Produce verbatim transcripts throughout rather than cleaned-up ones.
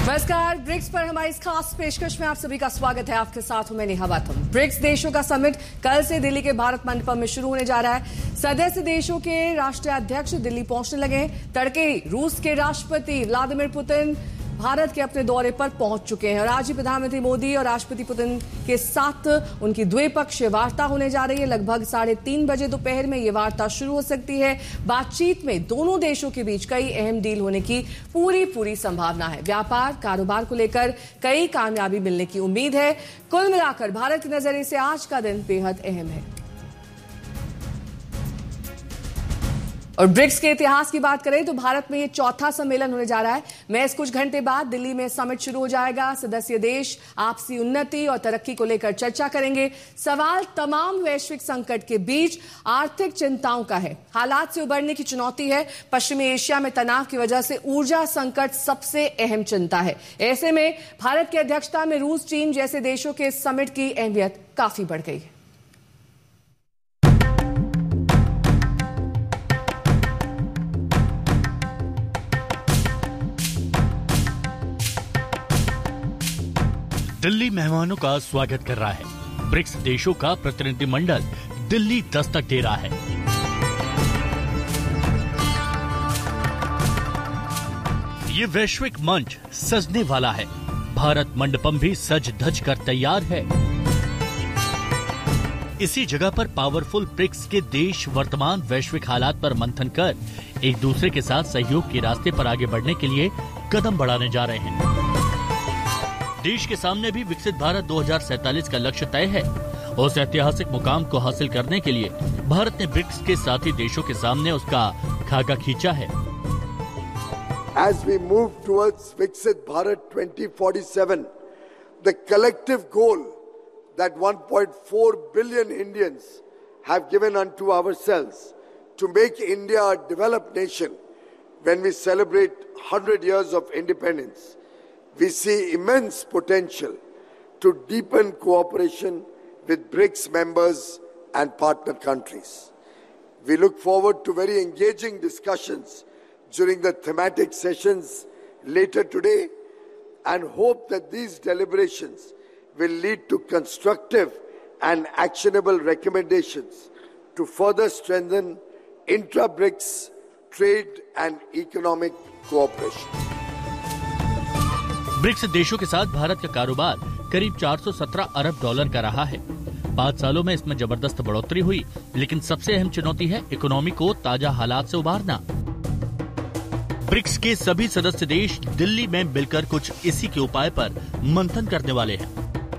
नमस्कार। ब्रिक्स पर हमारी इस खास पेशकश में आप सभी का स्वागत है। आपके साथ हूं मैं नेहा बाथम। ब्रिक्स देशों का समिट कल से दिल्ली के भारत मंडपम में शुरू होने जा रहा है। सदस्य देशों के राष्ट्रीय अध्यक्ष दिल्ली पहुंचने लगे हैं। तड़के ही रूस के राष्ट्रपति व्लादिमीर पुतिन भारत के अपने दौरे पर पहुंच चुके हैं और आज ही प्रधानमंत्री मोदी और राष्ट्रपति पुतिन के साथ उनकी द्विपक्षीय वार्ता होने जा रही है। लगभग साढ़े तीन बजे दोपहर में ये वार्ता शुरू हो सकती है। बातचीत में दोनों देशों के बीच कई अहम डील होने की पूरी पूरी संभावना है। व्यापार कारोबार को लेकर कई कामयाबी मिलने की उम्मीद है। कुल मिलाकर भारत के नजरिए से आज का दिन बेहद अहम है। और ब्रिक्स के इतिहास की बात करें तो भारत में ये चौथा सम्मेलन होने जा रहा है। महज कुछ घंटे बाद दिल्ली में समिट शुरू हो जाएगा। सदस्य देश आपसी उन्नति और तरक्की को लेकर चर्चा करेंगे। सवाल तमाम वैश्विक संकट के बीच आर्थिक चिंताओं का है। हालात से उबरने की चुनौती है। पश्चिमी एशिया में तनाव की वजह से ऊर्जा संकट सबसे अहम चिंता है। ऐसे में भारत की अध्यक्षता में रूस, चीन जैसे देशों के समिट की अहमियत काफी बढ़ गई है। दिल्ली मेहमानों का स्वागत कर रहा है। ब्रिक्स देशों का प्रतिनिधिमंडल दिल्ली दस्तक दे रहा है। ये वैश्विक मंच सजने वाला है। भारत मंडपम भी सज धज कर तैयार है। इसी जगह पर पावरफुल ब्रिक्स के देश वर्तमान वैश्विक हालात पर मंथन कर एक दूसरे के साथ सहयोग के रास्ते पर आगे बढ़ने के लिए कदम बढ़ाने जा रहे हैं। देश के सामने भी विकसित भारत दो हज़ार सैंतालीस का लक्ष्य तय है। उस ऐतिहासिक मुकाम को हासिल करने के लिए भारत ने ब्रिक्स के साथी देशों के सामने उसका खाका खींचा है। As we move towards Viksit Bharat twenty forty-seven, the collective goal that one point four billion Indians have given unto ourselves to make India a developed nation when we celebrate one hundred years of independence. We see immense potential to deepen cooperation with BRICS members and partner countries. We look forward to very engaging discussions during the thematic sessions later today and hope that these deliberations will lead to constructive and actionable recommendations to further strengthen intra-BRICS trade and economic cooperation. BRICS देशों के साथ भारत का कारोबार करीब चार सौ सत्रह अरब dollar का रहा है। पाँच सालों में इसमें जबरदस्त बढ़ोतरी हुई, लेकिन सबसे अहम चुनौती है इकोनॉमी को ताजा हालात से उबारना। ब्रिक्स के सभी सदस्य देश दिल्ली में मिलकर कुछ इसी के उपाय पर मंथन करने वाले हैं।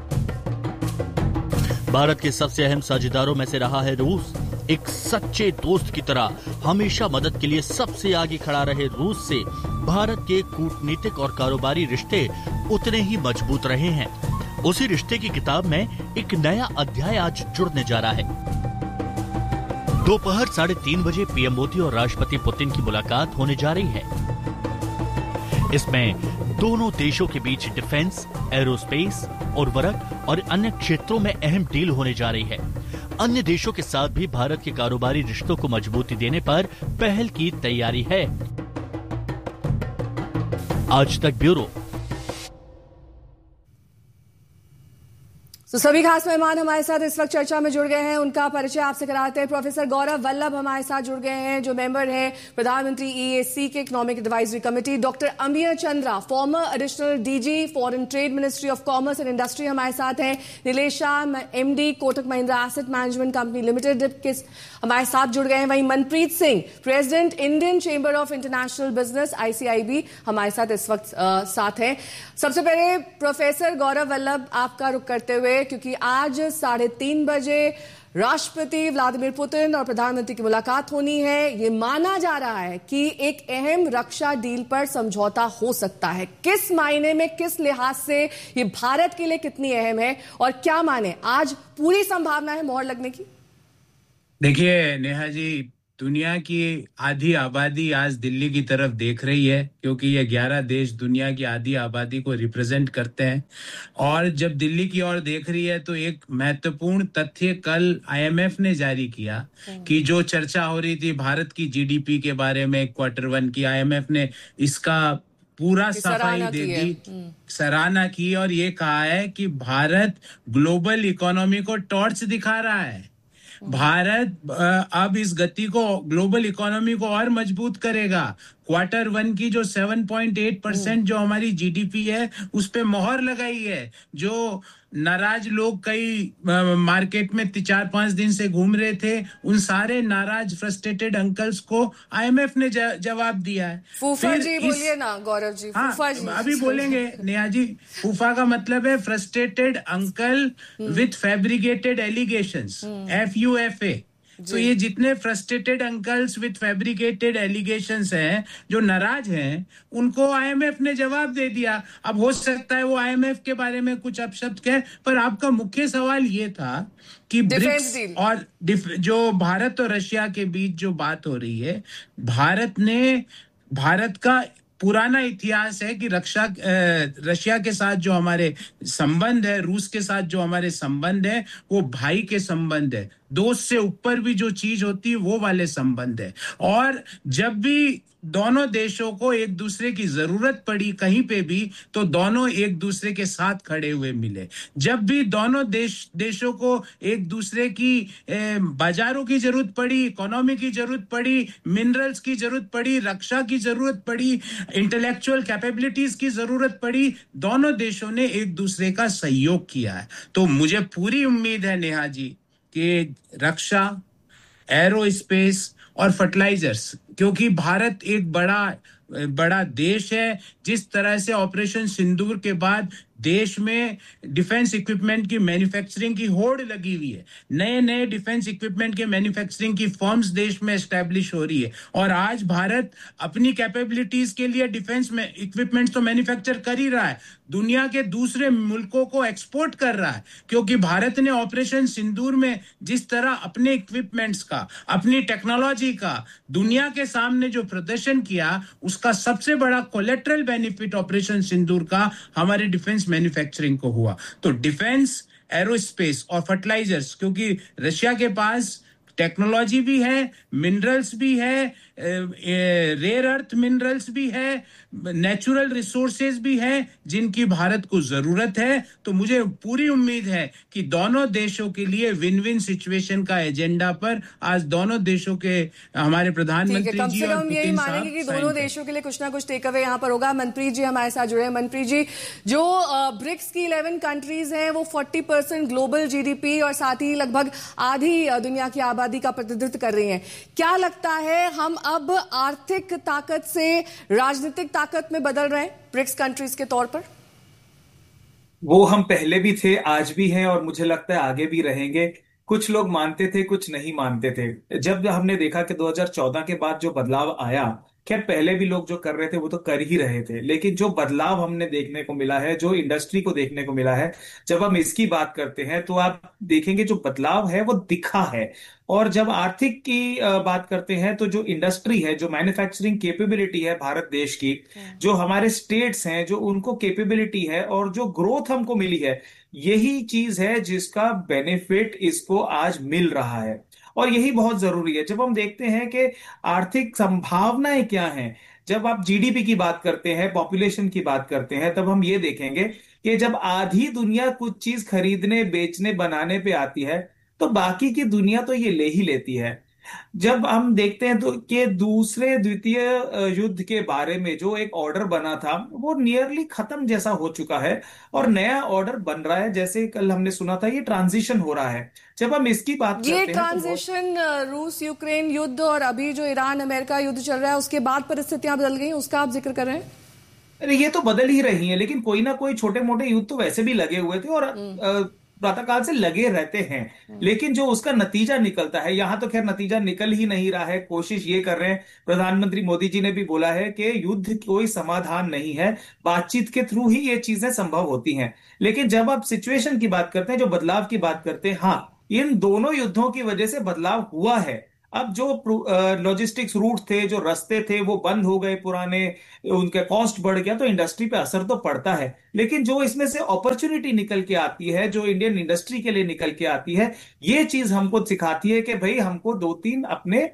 भारत के सबसे अहम साझेदारों में से रहा है रूस। एक सच्चे दोस्त की तरह हमेशा मदद के लिए सबसे आगे खड़ा रहे रूस से भारत के कूटनीतिक और कारोबारी रिश्ते उतने ही मजबूत रहे हैं। उसी रिश्ते की किताब में एक नया अध्याय आज जुड़ने जा रहा है। दोपहर साढ़े तीन बजे पीएम मोदी और राष्ट्रपति पुतिन की मुलाकात होने जा रही है। इसमें दोनों देशों के बीच डिफेंस, एरोस्पेस, उर्वरक और अन्य क्षेत्रों में अहम डील होने जा रही है। अन्य देशों के साथ भी भारत के कारोबारी रिश्तों को मजबूती देने पर पहल की तैयारी है। आज तक ब्यूरो। तो सभी खास मेहमान हमारे साथ इस वक्त चर्चा में जुड़ गए हैं। उनका परिचय आपसे कराते हैं। प्रोफेसर गौरव वल्लभ हमारे साथ जुड़ गए हैं, जो मेंबर हैं प्रधानमंत्री ईएसी के economic advisory committee. Doctor अमीय Chandra, farmer additional DG foreign trade ministry of commerce and industry हमारे साथ हैं। Nilesh Shah, MD Kotak Mahindra asset management company limited के हमारे साथ जुड़ गए हैं। वहीं Manpreet Singh, president Indian chamber of international business आईसीआईबी हमारे साथ इस वक्त आ, साथ हैं। सबसे पहले प्रोफेसर गौरव वल्लभ आपका रुख करते हुए, क्योंकि आज साढ़े तीन बजे राष्ट्रपति व्लादिमीर पुतिन और प्रधानमंत्री की मुलाकात होनी है। ये माना जा रहा है कि एक अहम रक्षा डील पर समझौता हो सकता है। किस मायने में, किस लिहाज से ये भारत के लिए कितनी अहम है और क्या माने, आज पूरी संभावना है मोहर लगने की? देखिए नेहा जी, दुनिया की आधी आबादी आज दिल्ली की तरफ देख रही है, क्योंकि ये ग्यारह देश दुनिया की आधी आबादी को रिप्रेजेंट करते हैं। और जब दिल्ली की ओर देख रही है तो एक महत्वपूर्ण तथ्य कल आईएमएफ ने जारी किया कि जो चर्चा हो रही थी भारत की जीडीपी के बारे में क्वार्टर वन की, आईएमएफ ने इसका पूरा कि सफाई सराहना दे की है। दी, सराहना की, और ये कहा है कि भारत ग्लोबल इकोनॉमी को टॉर्च दिखा रहा है। भारत अ, अब इस गति को, ग्लोबल इकोनॉमी को और मजबूत करेगा। क्वार्टर वन की जो सात पॉइंट आठ परसेंट जो हमारी जीडीपी है उस पे मोहर लगाई है। जो नाराज लोग कई अ, मार्केट में ति- चार पांच दिन से घूम रहे थे, उन सारे नाराज फ्रस्ट्रेटेड अंकल्स को आईएमएफ ने ज- जवाब दिया है। फूफा फिर जी इस बोलिए ना गौरव जी, हाँ, फूफा जी। अभी बोलेंगे नेहा जी। फूफा का मतलब है frustrated uncle with fabricated allegations, F U F A. तो जी ये जितने frustrated uncles with fabricated allegations हैं, जो नाराज हैं, उनको आईएमएफ ने जवाब दे दिया। अब हो सकता है वो आईएमएफ के बारे में कुछ अपशब्द कहे, पर आपका मुख्य सवाल ये था कि डिफेंस ब्रिक्स डील। और डिफ, जो भारत और रशिया के बीच जो बात हो रही है, भारत ने, भारत का पुराना इतिहास है कि रक्षा अ, रशिया के साथ जो हमारे संबंध है, रूस के साथ जो हमारे संबंध है, वो भाई के संबंध है। दोस्त से ऊपर भी जो चीज होती है वो वाले संबंध है। और जब भी दोनों देशों को एक दूसरे की जरूरत पड़ी कहीं पे भी, तो दोनों एक दूसरे के साथ खड़े हुए मिले। जब भी दोनों देश देशों को एक दूसरे की ए, बाजारों की जरूरत पड़ी, इकोनॉमी की जरूरत पड़ी, मिनरल्स की जरूरत पड़ी, रक्षा की जरूरत पड़ी, इंटेलेक्चुअल कैपेबिलिटीज की जरूरत पड़ी, दोनों देशों ने एक दूसरे का सहयोग किया है। तो मुझे पूरी उम्मीद है नेहा जी कि रक्षा, एरोस्पेस और फर्टिलाइजर्स, क्योंकि भारत एक बड़ा बड़ा देश है। जिस तरह से ऑपरेशन सिंदूर के बाद देश में डिफेंस इक्विपमेंट की मैन्युफैक्चरिंग की होड़ लगी हुई है, नए नए डिफेंस इक्विपमेंट के मैन्युफैक्चरिंग की फर्म्स देश में एस्टैब्लिश हो रही है, और आज भारत अपनी कैपेबिलिटीज के लिए डिफेंस में इक्विपमेंट्स तो मैन्युफैक्चर कर ही रहा है, दुनिया के दूसरे मुल्कों को एक्सपोर्ट कर रहा है। क्योंकि भारत ने ऑपरेशन सिंदूर में जिस तरह अपने इक्विपमेंट्स का, अपनी टेक्नोलॉजी का दुनिया के सामने जो प्रदर्शन किया, उसका सबसे बड़ा कोलेटरल बेनिफिट ऑपरेशन सिंदूर का हमारे डिफेंस मैन्युफैक्चरिंग को हुआ। तो डिफेंस, एरोस्पेस और फर्टिलाइजर्स, क्योंकि रशिया के पास टेक्नोलॉजी भी है, मिनरल्स भी है, रेयर अर्थ मिनरल्स भी है, नेचुरल रिसोर्सेज भी है, जिनकी भारत को जरूरत है। तो मुझे पूरी उम्मीद है कि दोनों देशों के लिए विन विन सिचुएशन का एजेंडा पर आज दोनों देशों के हमारे ठीक है, प्रधानमंत्री कम जी से और कम यही पुतिन मानेंगे साहब कि साइन दोनों करें। देशों के लिए कुछ ना कुछ टेक अवे यहाँ पर होगा। मनप्रीत जी हमारे साथ जुड़े हैं। मनप्रीत जी, जो ब्रिक्स की इलेवन कंट्रीज हैं वो चालीस परसेंट ग्लोबल जीडीपी और साथ ही लगभग आधी अ, दुनिया की आबादी का प्रतिनिधित्व कर रही हैं। क्या लगता है हम अब आर्थिक ताकत से राजनीतिक ताकत में बदल रहे हैं ब्रिक्स कंट्रीज के तौर पर? वो हम पहले भी थे, आज भी हैं, और मुझे लगता है आगे भी रहेंगे। कुछ लोग मानते थे, कुछ नहीं मानते थे। जब हमने देखा कि दो हज़ार चौदह के बाद जो बदलाव आया, खैर पहले भी लोग जो कर रहे थे वो तो कर ही रहे थे, लेकिन जो बदलाव हमने देखने को मिला है, जो इंडस्ट्री को देखने को मिला है, जब हम इसकी बात करते हैं तो आप देखेंगे जो बदलाव है वो दिखा है। और जब आर्थिक की अ, बात करते हैं तो जो इंडस्ट्री है, जो मैन्युफैक्चरिंग कैपेबिलिटी है भारत देश की, जो हमारे स्टेट्स हैं, जो उनको कैपेबिलिटी है और जो ग्रोथ हमको मिली है, यही चीज है जिसका बेनिफिट इसको आज मिल रहा है। और यही बहुत जरूरी है। जब हम देखते हैं कि आर्थिक संभावनाएं क्या हैं, जब आप जीडीपी की बात करते हैं, पॉपुलेशन की बात करते हैं, तब हम ये देखेंगे कि जब आधी दुनिया कुछ चीज खरीदने, बेचने, बनाने पे आती है, तो बाकी की दुनिया तो ये ले ही लेती है। जब हम देखते हैं तो कि दूसरे द्वितीय अ, युद्ध के बारे में जो एक ऑर्डर बना था वो नियरली खत्म जैसा हो चुका है, और नया ऑर्डर बन रहा है। जैसे कल हमने सुना था, ये ट्रांजिशन हो रहा है। जब हम इसकी बात ये करते हैं तो वो ट्रांजिशन रूस यूक्रेन युद्ध और अभी जो ईरान अमेरिका युद्ध चल रहा है उसके बाद परिस्थितियां बदल गई, उसका आप जिक्र कर रहे हैं? अरे ये तो बदल ही रही हैं, लेकिन कोई ना कोई छोटे मोटे युद्ध तो वैसे भी लगे हुए थे, और अ, प्रातःकाल से लगे रहते हैं। लेकिन जो उसका नतीजा निकलता है, यहां तो खैर नतीजा निकल ही नहीं रहा है। कोशिश ये कर रहे हैं, प्रधानमंत्री मोदी जी ने भी बोला है कि युद्ध कोई समाधान नहीं है, बातचीत के थ्रू ही ये चीजें संभव होती हैं। लेकिन जब आप सिचुएशन की बात करते हैं, जो बदलाव की बात करते हैं, हाँ, इन दोनों युद्धों की वजह से बदलाव हुआ है। अब जो लॉजिस्टिक्स रूट थे, जो रास्ते थे, वो बंद हो गए पुराने, उनका कॉस्ट बढ़ गया, तो इंडस्ट्री पे असर तो पड़ता है। लेकिन जो इसमें से अपॉर्चुनिटी निकल के आती है, जो इंडियन इंडस्ट्री के लिए निकल के आती है, ये चीज हमको सिखाती है कि भाई हमको दो तीन अपने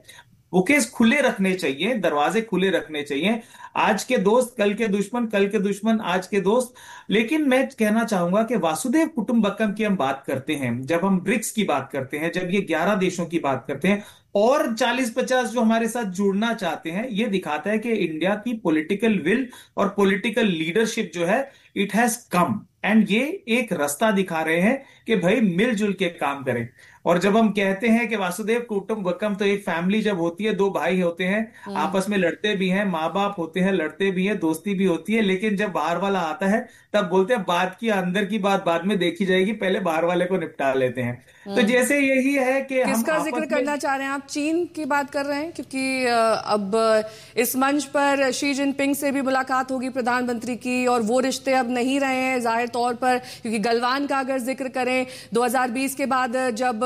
बुकेज खुले रखने चाहिए, दरवाजे खुले रखने चाहिए। आज के दोस्त कल के दुश्मन, कल के दुश्मन आज के दोस्त। लेकिन मैं कहना चाहूंगा कि वासुदेव कुटुंबकम की हम बात करते हैं, जब हम ब्रिक्स की बात करते हैं, जब ये ग्यारह देशों की बात करते हैं और चालीस पचास जो हमारे साथ जुड़ना चाहते हैं, ये दिखाता है कि इंडिया की पॉलिटिकल विल और पॉलिटिकल लीडरशिप जो है इट हैज कम। एंड ये एक रास्ता दिखा रहे हैं कि भाई मिलजुल के काम करें। और जब हम कहते हैं कि वासुदेव कुटुंबकम, तो एक फैमिली जब होती है, दो भाई होते हैं, आपस में लड़ते भी हैं, माँ बाप होते हैं, लड़ते भी हैं, दोस्ती भी होती है, लेकिन जब बाहर वाला आता है तब बोलते हैं बात की अंदर की बात बाद में देखी जाएगी, पहले बाहर वाले को निपटा लेते हैं। तो जैसे यही है कि हम किसका जिक्र करना चाह रहे हैं आप? चीन की बात कर रहे हैं, क्योंकि अब इस मंच पर शी जिनपिंग से भी मुलाकात होगी प्रधानमंत्री की, और वो रिश्ते अब नहीं रहे हैं जाहिर तौर पर, क्योंकि गलवान का अगर जिक्र करें दो हज़ार बीस के बाद जब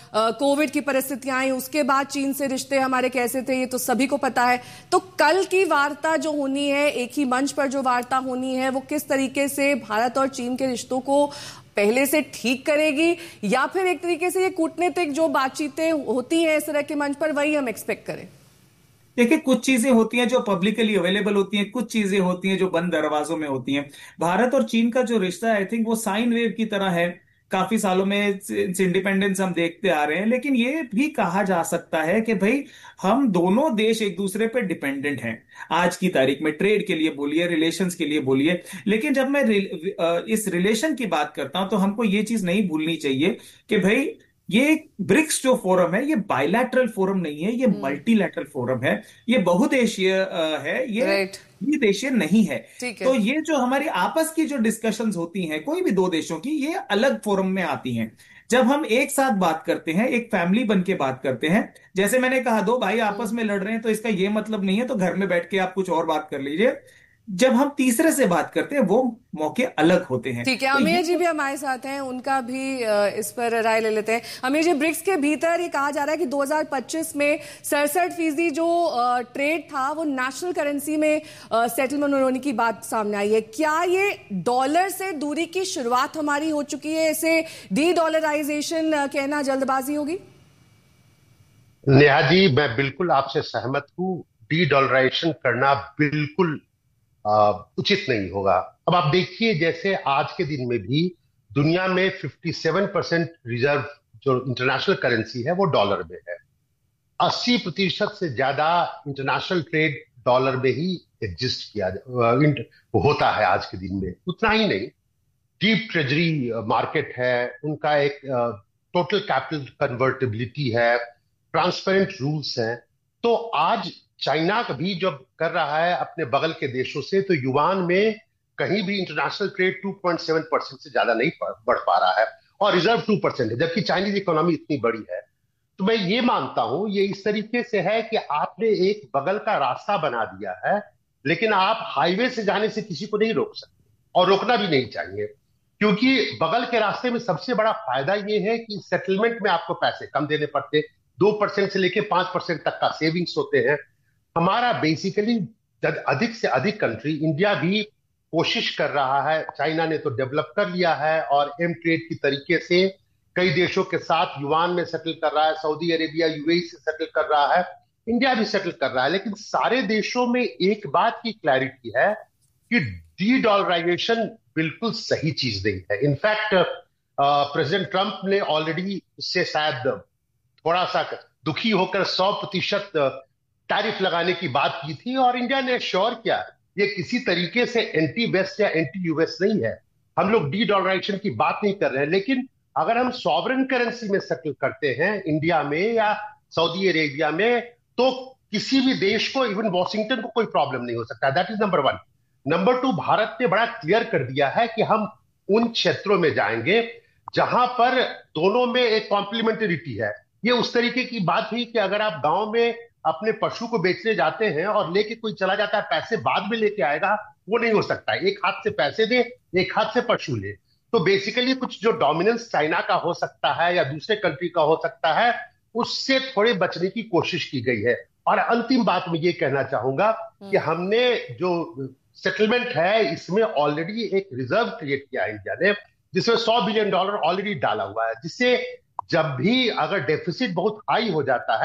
कोविड की परिस्थितियां आई, उसके बाद चीन से रिश्ते हमारे कैसे थे ये तो सभी को पता है। तो कल की वार्ता जो होनी है, एक ही मंच पर जो वार्ता होनी है, वो किस तरीके से भारत और चीन के रिश्तों को पहले से ठीक करेगी, या फिर एक तरीके से ये कूटनीतिक जो बातचीतें होती हैं इस तरह के मंच पर वही हम एक्सपेक्ट करें? देखिए, कुछ चीजें होती हैं जो पब्लिकली अवेलेबल होती हैं, कुछ चीजें होती हैं जो बंद दरवाजों में होती हैं। भारत और चीन का जो रिश्ता है, आई थिंक वो साइन वेव की तरह है। काफी सालों में इंडिपेंडेंस हम देखते आ रहे हैं, लेकिन ये भी कहा जा सकता है कि भाई हम दोनों देश एक दूसरे पे डिपेंडेंट हैं आज की तारीख में, ट्रेड के लिए बोलिए, रिलेशंस के लिए बोलिए। लेकिन जब मैं इस रिलेशन की बात करता हूं तो हमको ये चीज नहीं भूलनी चाहिए कि भाई ये ब्रिक्स जो फोरम है, ये बायलैटरल फोरम नहीं है, ये मल्टीलैटरल फोरम है, ये बहुदेशीय है, ये द्विदेशीय नहीं है। है तो ये जो हमारी आपस की जो डिस्कशंस होती हैं कोई भी दो देशों की, ये अलग फोरम में आती हैं। जब हम एक साथ बात करते हैं, एक फैमिली बन के बात करते हैं, जैसे मैंने कहा दो भाई आपस में लड़ रहे हैं तो इसका ये मतलब नहीं है तो घर में बैठ के आप कुछ और बात कर लीजिए। जब हम तीसरे से बात करते हैं वो मौके अलग होते हैं। ठीक है, अमीर जी भी हमारे साथ हैं, उनका भी इस पर राय ले लेते हैं। अमीर जी, ब्रिक्स के भीतर ये कहा जा रहा है कि दो हज़ार पच्चीस में सड़सठ फीसदी जो ट्रेड था वो नेशनल करेंसी में सेटलमेंट होने की बात सामने आई है। क्या ये डॉलर से दूरी की शुरुआत हमारी हो चुकी है? इसे डी डॉलराइजेशन कहना जल्दबाजी होगी? नेहा जी, मैं बिल्कुल आपसे सहमत हूं। डी डॉलराइजेशन करना बिल्कुल उचित नहीं होगा। अब आप देखिए, जैसे आज के दिन में भी दुनिया में सत्तावन परसेंट रिजर्व जो इंटरनेशनल करेंसी है वो डॉलर में है। अस्सी प्रतिशत से ज्यादा इंटरनेशनल ट्रेड डॉलर में ही एग्जिस्ट किया होता है आज के दिन में। उतना ही नहीं, डीप ट्रेजरी मार्केट है, उनका एक टोटल कैपिटल कन्वर्टिबिलिटी है, ट्रांसपेरेंट रूल्स हैं। तो आज चाइना भी जब कर रहा है अपने बगल के देशों से, तो युवान में कहीं भी इंटरनेशनल ट्रेड दो पॉइंट सात परसेंट से ज्यादा नहीं बढ़ पा रहा है, और रिजर्व दो परसेंट है, जबकि चाइनीज इकोनॉमी इतनी बड़ी है। तो मैं ये मानता हूं ये इस तरीके से है कि आपने एक बगल का रास्ता बना दिया है, लेकिन आप हाईवे से जाने से किसी को नहीं रोक सकते, और रोकना भी नहीं चाहिए, क्योंकि बगल के रास्ते में सबसे बड़ा फायदा ये है कि सेटलमेंट में आपको पैसे कम देने पड़ते, दो परसेंट से लेकर पांच परसेंट तक का सेविंग्स होते हैं। हमारा बेसिकली अधिक से अधिक कंट्री, इंडिया भी कोशिश कर रहा है, चाइना ने तो डेवलप कर लिया है और एम ट्रेड की तरीके से कई देशों के साथ युवान में सेटल कर रहा है, सऊदी अरेबिया यूएई से सेटल कर रहा है, इंडिया भी सेटल कर रहा है। लेकिन सारे देशों में एक बात की क्लैरिटी है कि डी डॉलराइजेशन बिल्कुल सही चीज नहीं है। इनफैक्ट प्रेसिडेंट ट्रंप ने ऑलरेडी इससे शायद थोड़ा सा दुखी होकर सौ प्रतिशत टैरिफ लगाने की बात की थी, और इंडिया ने श्योर किया ये किसी तरीके से एंटी वेस्ट या एंटी यूएस नहीं है। हम लोग डी डॉलराइजेशन की बात नहीं कर रहे हैं, लेकिन अगर हम सॉवरेन करेंसी में सेटल करते हैं इंडिया में या सऊदी अरेबिया में, तो किसी भी देश को, इवन वॉशिंगटन को कोई प्रॉब्लम नहीं हो सकता। That is number one. Number two, Bharat ने बड़ा क्लियर कर दिया है कि हम उन क्षेत्रों में जाएंगे जहां पर दोनों में एक कॉम्प्लीमेंटरिटी है। ये उस तरीके की बात हुई कि अगर आप गांव में अपने पशु को बेचने जाते हैं और लेके कोई चला जाता है, पैसे बाद में लेके आएगा, वो नहीं हो सकता। एक हाथ से पैसे दे, एक हाथ से पशु ले। तो बेसिकली कुछ जो डोमिनेंस चाइना का हो सकता है या दूसरे कंट्री का हो सकता है, उससे थोड़े बचने की कोशिश की गई है। और अंतिम बात मैं ये कहना चाहूंगा कि हमने जो सेटलमेंट है, इसमें ऑलरेडी एक रिजर्व क्रिएट किया है इंडिया ने, जिसमें सौ बिलियन डॉलर ऑलरेडी डाला हुआ है, जिससे जब भी अगर डेफिसिट बहुत हाई हो जाता है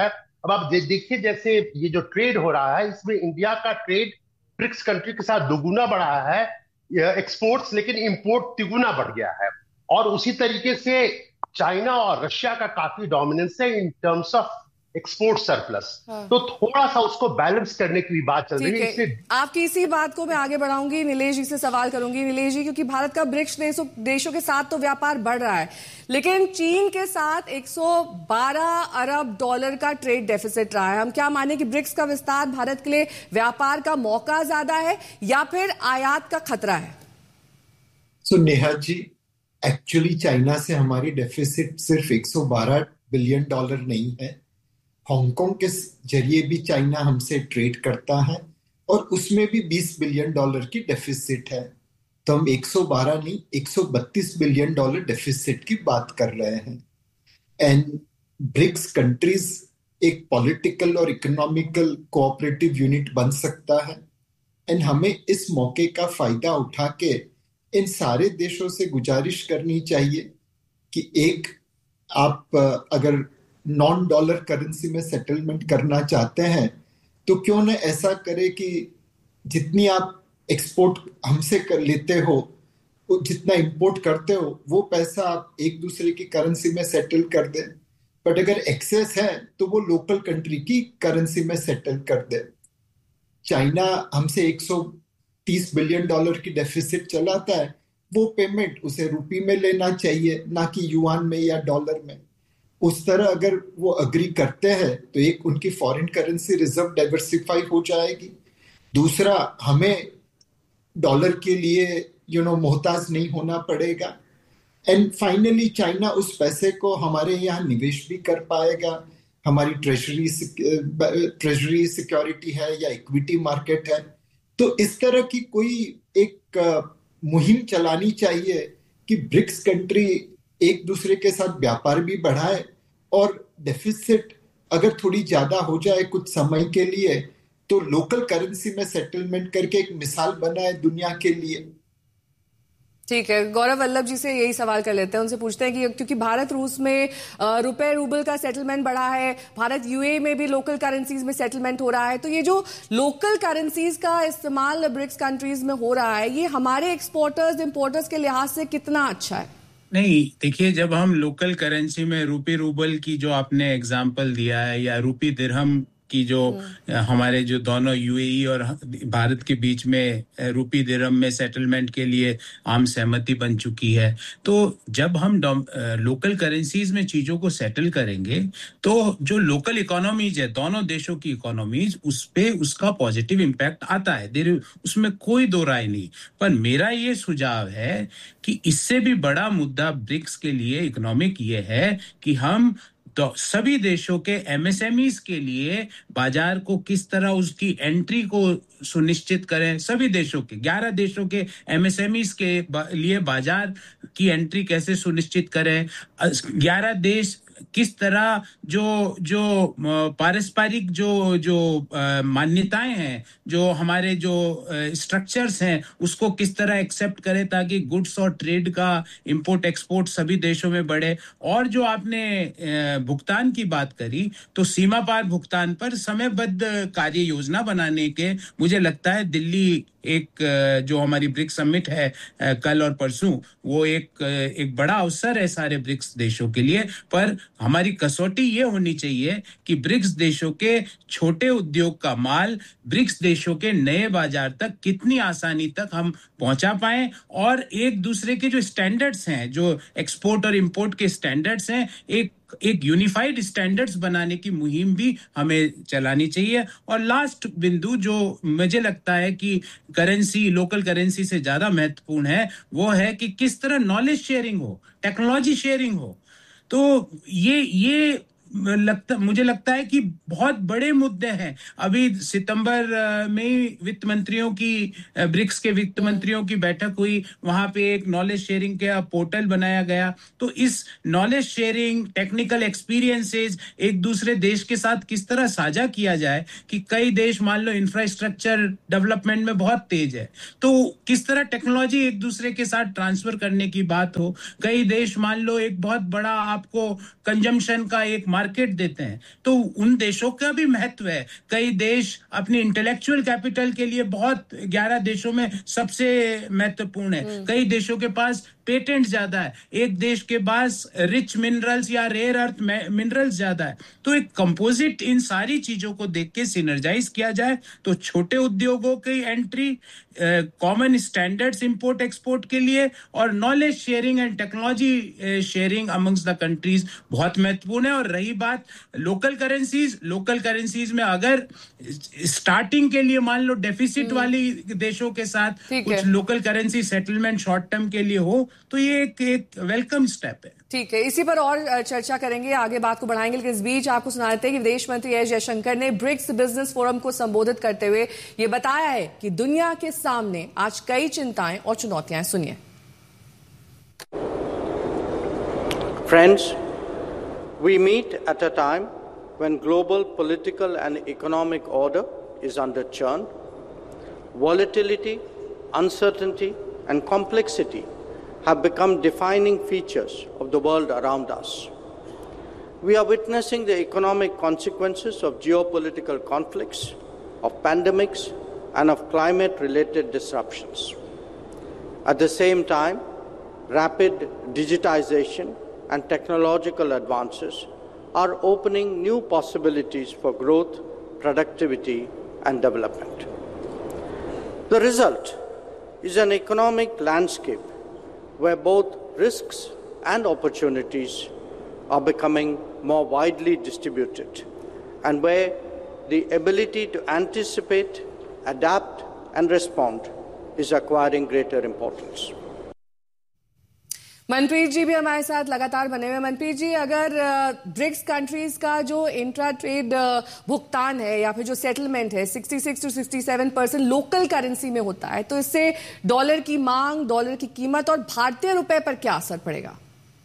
अब आप दे, देखिए जैसे ये जो ट्रेड हो रहा है, इसमें इंडिया का ट्रेड ब्रिक्स कंट्री के साथ दोगुना बढ़ा है एक्सपोर्ट्स, लेकिन इंपोर्ट तिगुना बढ़ गया है। और उसी तरीके से चाइना और रशिया का काफी डोमिनेंस है in terms of export surplus. हाँ। तो थोड़ा सा उसको बैलेंस करने की भी बात चल रही है। इसलिए आपकी इसी बात को मैं आगे बढ़ाऊंगी, नीलेश जी से सवाल करूंगी। नीलेश जी, क्योंकि भारत का ब्रिक्स देशों देशों के साथ तो व्यापार बढ़ रहा है, लेकिन चीन के साथ एक सौ बारह अरब डॉलर का ट्रेड डेफिसिट रहा है। हम क्या माने कि ब्रिक्स का विस्तार भारत के लिए व्यापार का मौका ज्यादा है या फिर आयात का खतरा है? सो नेहा जी, एक्चुअली चाइना से हमारी डेफिसिट सिर्फ एक सौ बारह बिलियन डॉलर नहीं है। हांगकांग के जरिए भी चाइना हमसे ट्रेड करता है और उसमें भी बीस बिलियन डॉलर की डेफिसिट है। तो हम एक सौ बारह नहीं, एक सौ बत्तीस बिलियन डॉलर डेफिसिट की बात कर रहे हैं। एंड ब्रिक्स कंट्रीज एक पॉलिटिकल और इकोनॉमिकल कोऑपरेटिव यूनिट बन सकता है। एंड हमें इस मौके का फायदा उठा के इन सारे देशों से गुजारिश करनी चाहिए कि एक, आप अगर नॉन डॉलर करेंसी में सेटलमेंट करना चाहते हैं तो क्यों न ऐसा करे कि जितनी आप एक्सपोर्ट हमसे कर लेते हो, जितना इंपोर्ट करते हो, वो पैसा आप एक दूसरे की करेंसी में सेटल कर दें। बट अगर एक्सेस है तो वो लोकल कंट्री की करेंसी में सेटल कर दे। चाइना हमसे एक सौ तीस बिलियन डॉलर की डेफिसिट चलाता है, वो पेमेंट उसे रुपी में लेना चाहिए, ना कि युआन में या डॉलर में। उस तरह अगर वो अग्री करते हैं तो एक, उनकी फॉरेन करेंसी रिजर्व डाइवर्सिफाई हो जाएगी। दूसरा, हमें डॉलर के लिए यू नो मोहताज नहीं होना पड़ेगा। एंड फाइनली चाइना उस पैसे को हमारे यहाँ निवेश भी कर पाएगा। हमारी ट्रेजरी ट्रेजरी सिक्योरिटी है या इक्विटी मार्केट है। तो इस तरह की कोई एक मुहिम चलानी चाहिए कि ब्रिक्स कंट्री एक दूसरे के साथ व्यापार भी बढ़ाए और डेफिसिट अगर थोड़ी ज्यादा हो जाए कुछ समय के लिए तो लोकल करेंसी में सेटलमेंट करके एक मिसाल बनाए दुनिया के लिए। ठीक है, गौरव वल्लभ जी से यही सवाल कर लेते हैं। उनसे पूछते हैं कि क्योंकि भारत रूस में रुपए रूबल का सेटलमेंट बढ़ा है, भारत यूए में भी लोकल करेंसीज में सेटलमेंट हो रहा है, तो ये जो लोकल करेंसीज का इस्तेमाल ब्रिक्स कंट्रीज में हो रहा है, ये हमारे एक्सपोर्टर्स इंपोर्टर्स के लिहाज से कितना अच्छा है? नहीं, देखिए, जब हम लोकल करेंसी में रूपी रूबल की जो आपने एग्जांपल दिया है या रूपी दिरहम की जो हमारे जो दोनों यूएई और भारत के बीच में रूपी दिरहम में सेटलमेंट के लिए आम सहमति बन चुकी है, तो जब हम लोकल करेंसीज में चीजों को सेटल करेंगे तो जो लोकल इकोनॉमीज है, दोनों देशों की इकोनॉमीज, उस पे उसका पॉजिटिव इम्पैक्ट आता है, देर उसमें कोई दो राय नहीं। पर मेरा ये सुझाव है कि इससे भी बड़ा मुद्दा ब्रिक्स के लिए इकोनॉमिक ये है कि हम तो सभी देशों के एमएसएमईज के लिए बाजार को किस तरह उसकी एंट्री को सुनिश्चित करें। सभी देशों के, ग्यारह देशों के एमएसएमईज के लिए बाजार की एंट्री कैसे सुनिश्चित करें। ग्यारह देश किस तरह जो जो पारस्परिक जो जो मान्यताएं हैं, जो हमारे जो स्ट्रक्चर्स हैं, उसको किस तरह एक्सेप्ट करें ताकि गुड्स और ट्रेड का इंपोर्ट एक्सपोर्ट सभी देशों में बढ़े। और जो आपने भुगतान की बात करी, तो सीमा पार भुगतान पर समयबद्ध कार्य योजना बनाने के, मुझे लगता है दिल्ली एक जो हमारी ब्रिक्स समिट है कल और परसों, वो एक एक बड़ा अवसर है सारे ब्रिक्स देशों के लिए। पर हमारी कसौटी ये होनी चाहिए कि ब्रिक्स देशों के छोटे उद्योग का माल ब्रिक्स देशों के नए बाजार तक कितनी आसानी तक हम पहुंचा पाएं, और एक दूसरे के जो स्टैंडर्ड्स हैं, जो एक्सपोर्ट और इंपोर्ट के स्टैंडर्ड्स हैं, एक एक यूनिफाइड स्टैंडर्ड्स बनाने की मुहिम भी हमें चलानी चाहिए। और लास्ट बिंदु जो मुझे लगता है कि करेंसी, लोकल करेंसी से ज्यादा महत्वपूर्ण है, वो है कि किस तरह नॉलेज शेयरिंग हो, टेक्नोलॉजी शेयरिंग हो। तो ये ये लगता मुझे लगता है कि बहुत बड़े मुद्दे हैं। अभी सितंबर में वित्त मंत्रियों की, ब्रिक्स के वित्त मंत्रियों की बैठक हुई, वहां पे एक नॉलेज शेयरिंग का पोर्टल बनाया गया। तो इस नॉलेज शेयरिंग, टेक्निकल एक्सपीरियंसेस एक दूसरे देश के साथ किस तरह साझा किया जाए कि कई देश मान लो इंफ्रास्ट्रक्चर डेवलपमेंट में बहुत तेज है, तो किस तरह टेक्नोलॉजी एक दूसरे के साथ ट्रांसफर करने की बात हो। कई देश मान लो एक बहुत बड़ा आपको कंजम्पशन का एक मार्केट देते हैं, तो उन देशों का भी महत्व है। कई देश अपनी इंटेलेक्चुअल कैपिटल के लिए बहुत, ग्यारह देशों में सबसे महत्वपूर्ण है। कई देशों के पास पेटेंट ज्यादा है, एक देश के पास रिच मिनरल्स या रेयर अर्थ मिनरल्स ज्यादा है। तो एक कंपोजिट इन सारी चीजों को देख के सिनर्जाइज किया जाए तो छोटे उद्योगों की entry, common standards import export के लिए और knowledge sharing and technology sharing amongst the countries बहुत महत्वपूर्ण है। और रही बात लोकल करेंसीज, लोकल करेंसीज में अगर स्टार्टिंग के लिए मान लो डेफिसिट वाली देशों के साथ कुछ local currency settlement short term के लिए हो तो ये एक, एक वेलकम स्टेप है। ठीक है, इसी पर और चर्चा करेंगे, आगे बात को बढ़ाएंगे, लेकिन इस बीच आपको सुना देते हैं कि विदेश मंत्री एस जयशंकर ने ब्रिक्स बिजनेस फोरम को संबोधित करते हुए ये बताया है कि दुनिया के सामने आज कई चिंताएं और चुनौतियां हैं। सुनिए। Friends, we meet at a time when global political and economic order is under churn. Volatility, uncertainty, and complexity have become defining features of the world around us. We are witnessing the economic consequences of geopolitical conflicts, of pandemics, and of climate-related disruptions. At the same time, rapid digitization and technological advances are opening new possibilities for growth, productivity, and development. The result is an economic landscape where both risks and opportunities are becoming more widely distributed, and where the ability to anticipate, adapt, and respond is acquiring greater importance. Manpreet जी भी हमारे साथ लगातार बने हुए। मनप्रीत जी, अगर BRICS countries का जो intra trade भुगतान है या फिर जो सेटलमेंट है छियासठ टू सड़सठ परसेंट लोकल करेंसी में होता है, तो इससे डॉलर की मांग, डॉलर की कीमत और भारतीय रुपए पर क्या असर पड़ेगा?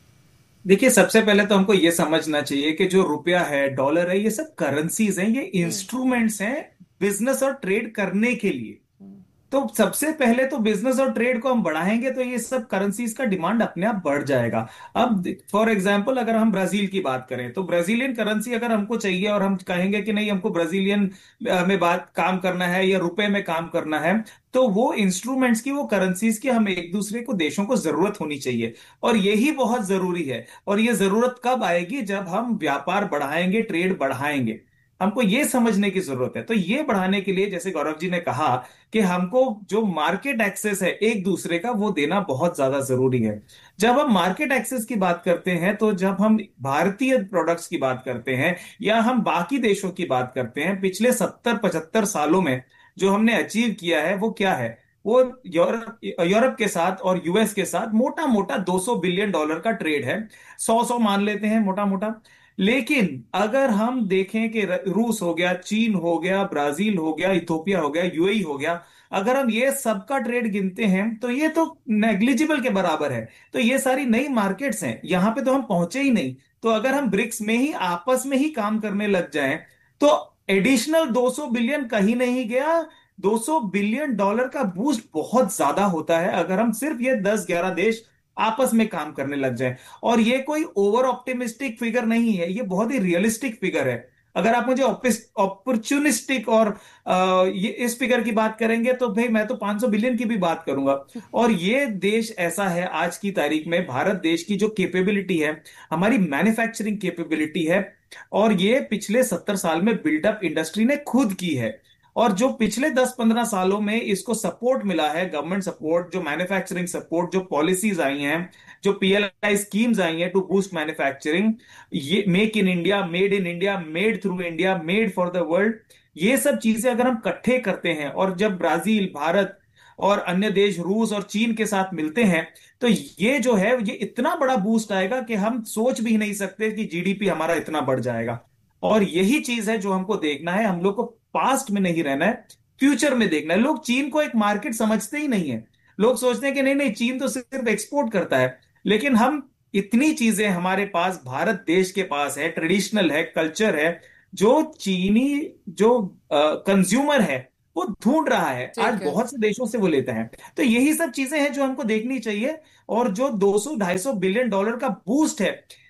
देखिए, सबसे पहले तो हमको ये समझना चाहिए कि जो रुपया है, डॉलर है, ये सब करेंसीज हैं, ये इंस्ट्रूमेंट्स हैं बिजनेस और ट्रेड करने के लिए। तो सबसे पहले तो बिजनेस और ट्रेड को हम बढ़ाएंगे तो ये सब करेंसीज का डिमांड अपने आप बढ़ जाएगा। अब फॉर एग्जांपल अगर हम ब्राजील की बात करें तो ब्राजीलियन करेंसी अगर हमको चाहिए और हम कहेंगे कि नहीं हमको ब्राजीलियन में बात काम करना है या रुपए में काम करना है, तो वो इंस्ट्रूमेंट्स की, वो करेंसीज की हम एक दूसरे को, देशों को जरूरत होनी चाहिए। और यही बहुत जरूरी है। और ये जरूरत कब आएगी? जब हम व्यापार बढ़ाएंगे, ट्रेड बढ़ाएंगे। हमको ये समझने की जरूरत है। तो ये बढ़ाने के लिए, जैसे गौरव जी ने कहा कि हमको जो मार्केट एक्सेस है एक दूसरे का, वो देना बहुत ज्यादा जरूरी है। जब हम मार्केट एक्सेस की बात करते हैं, तो जब हम भारतीय प्रोडक्ट्स की बात करते हैं या हम बाकी देशों की बात करते हैं, पिछले सत्तर पचहत्तर सालों में जो हमने अचीव किया है वो क्या है? वो यूरोप यूरोप के साथ और यूएस के साथ मोटा मोटा दो सौ बिलियन डॉलर का ट्रेड है। सौ सौ मान लेते हैं मोटा मोटा। लेकिन अगर हम देखें कि रूस हो गया, चीन हो गया, ब्राजील हो गया, इथोपिया हो गया, यूएई हो गया, अगर हम ये सबका ट्रेड गिनते हैं तो ये तो नेग्लिजिबल के बराबर है। तो ये सारी नई मार्केट्स हैं, यहां पे तो हम पहुंचे ही नहीं। तो अगर हम ब्रिक्स में ही आपस में ही काम करने लग जाएं तो एडिशनल दो सौ बिलियन कहीं नहीं गया। दो सौ बिलियन डॉलर का बूस्ट बहुत ज्यादा होता है अगर हम सिर्फ ये दस ग्यारह देश आपस में काम करने लग जाए। और ये कोई ओवर ऑप्टिमिस्टिक फिगर नहीं है, ये बहुत ही रियलिस्टिक फिगर है। अगर आप मुझे अपॉर्चुनिस्टिक और आ, ये इस फिगर की बात करेंगे तो भाई मैं तो पाँच सौ बिलियन की भी बात करूंगा। और ये देश ऐसा है, आज की तारीख में भारत देश की जो कैपेबिलिटी है, हमारी मैन्युफैक्चरिंग कैपेबिलिटी है, और ये पिछले सत्तर साल में बिल्डअप इंडस्ट्री ने खुद की है। और जो पिछले दस पंद्रह सालों में इसको सपोर्ट मिला है, गवर्नमेंट सपोर्ट, जो मैन्युफैक्चरिंग सपोर्ट, जो पॉलिसीज आई हैं, जो पीएलआई स्कीम्स आई हैं टू बूस्ट मैन्युफैक्चरिंग, ये make in India, made in India, made through India, made for the world, ये सब चीजें अगर हम इकट्ठे करते हैं और जब ब्राजील, भारत और अन्य देश रूस और चीन के साथ मिलते हैं तो ये जो है ये इतना बड़ा बूस्ट आएगा कि हम सोच भी नहीं सकते कि जीडीपी हमारा इतना बढ़ जाएगा। और यही चीज है जो हमको देखना है। हम लोग को पास्ट में नहीं रहना है, फ्यूचर में देखना है। लोग चीन को एक मार्केट समझते ही नहीं है। लोग सोचते हैं कि नहीं नहीं चीन तो सिर्फ एक्सपोर्ट करता है, लेकिन हम इतनी चीजें हमारे पास भारत देश के पास है, ट्रेडिशनल है, कल्चर है, जो चीनी जो कंज्यूमर है वो ढूंढ रहा है। आज बहुत से देशों से वो लेता है। तो यही सब चीजें हैं जो हमको देखनी चाहिए। और जो दो सौ ढाई सौ बिलियन डॉलर का बूस्ट है,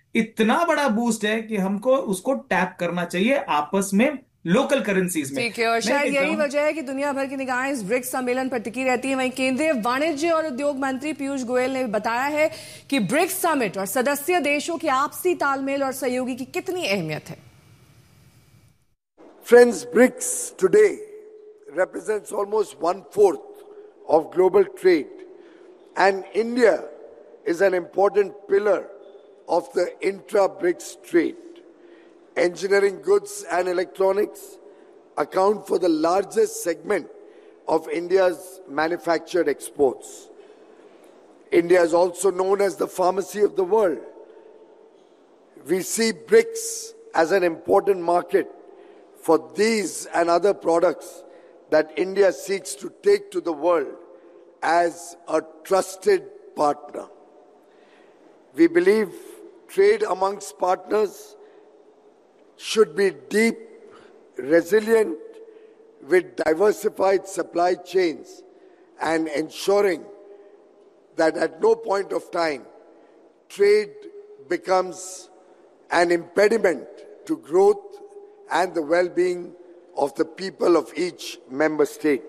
इतना बड़ा बूस्ट है कि हमको उसको टैप करना चाहिए आपस में लोकल करेंसीज में। ठीक है, और शायद यही वजह है कि दुनिया भर की निगाहें इस ब्रिक्स सम्मेलन पर टिकी रहती है। वहीं केंद्रीय वाणिज्य और उद्योग मंत्री पीयूष गोयल ने बताया है कि ब्रिक्स समिट और सदस्य देशों के आपसी तालमेल और सहयोगी की कितनी अहमियत है। Friends, BRICS today represents almost one-fourth of global trade, and India is an important pillar of the intra-BRICS trade. Engineering goods and electronics account for the largest segment of India's manufactured exports. India is also known as the pharmacy of the world. We see BRICS as an important market for these and other products that India seeks to take to the world as a trusted partner. We believe trade amongst partners should be deep, resilient, with diversified supply chains, and ensuring that at no point of time trade becomes an impediment to growth and the well-being of the people of each member state.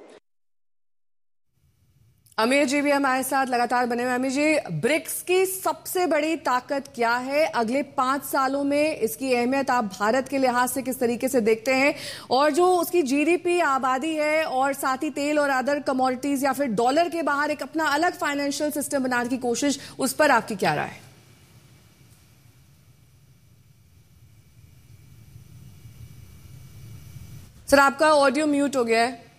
अमीर जी भी हमारे साथ लगातार बने हुए। अमीर जी, BRICS की सबसे बड़ी ताकत क्या है? अगले पांच सालों में इसकी अहमियत आप भारत के लिहाज से किस तरीके से देखते हैं? और जो उसकी जीडीपी, आबादी है और साथ ही तेल और अदर कमोडिटीज या फिर डॉलर के बाहर एक अपना अलग फाइनेंशियल सिस्टम बनाने की कोशिश, उस पर आपकी क्या राय है? सर, आपका ऑडियो म्यूट हो गया है।